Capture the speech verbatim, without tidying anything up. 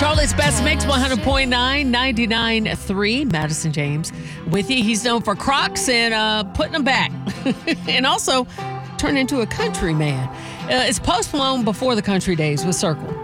Charlotte's Best Mix, one hundred point nine, ninety-nine point three. Madison James with you. He's known for Crocs and uh, putting them back. And also turned into a country man. Uh, it's Post Malone before the country days with Circle.